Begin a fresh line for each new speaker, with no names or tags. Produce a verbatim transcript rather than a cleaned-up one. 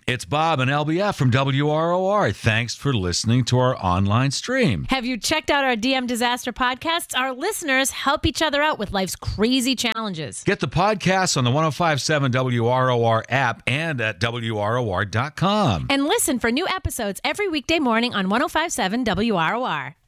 It's Bob and L B F from W R O R. Thanks for listening to our online stream.
Have you checked out our D M Disaster podcasts? Our listeners help each other out with life's crazy challenges.
Get the podcasts on the one oh five point seven W R O R app and at W R O R dot com.
And listen for new episodes every weekday morning on one oh five point seven W R O R.